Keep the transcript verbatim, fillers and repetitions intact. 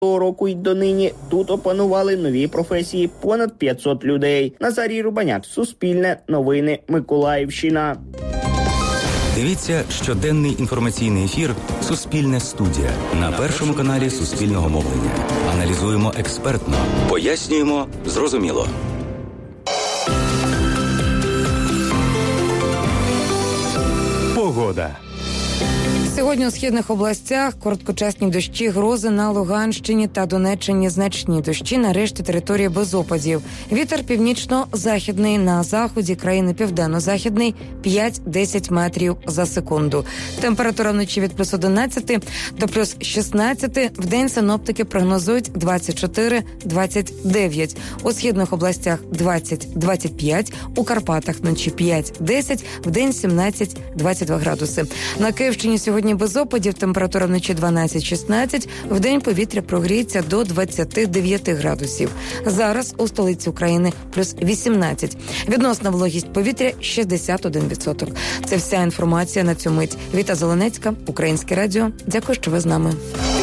року й донині тут опанували нові професії понад п'ятсот людей. Назарій Рубаняк, Суспільне, новини, Миколаївщина. Дивіться щоденний інформаційний ефір «Суспільне студія» на першому каналі Суспільного мовлення. Аналізуємо експертно, пояснюємо зрозуміло. Погода. Сьогодні у східних областях короткочасні дощі, грози на Луганщині та Донеччині, значні дощі, на решті території без опадів. Вітер північно-західний, на заході країни південно-західний п'ять-десять метрів за секунду. Температура вночі від плюс одинадцяти до плюс шістнадцяти, вдень синоптики прогнозують двадцять чотири - двадцять дев'ять. У східних областях двадцять - двадцять п'ять, у Карпатах вночі п'ять-десять, вдень сімнадцять - двадцять два градуси. На Київщині сьогодні без опадів, температура вночі дванадцять - шістнадцять, вдень повітря прогріється до двадцять дев'ять градусів. Зараз у столиці України плюс вісімнадцять. Відносна вологість повітря шістдесят один відсоток. Це вся інформація на цю мить. Віта Зеленецька, Українське радіо. Дякую, що ви з нами.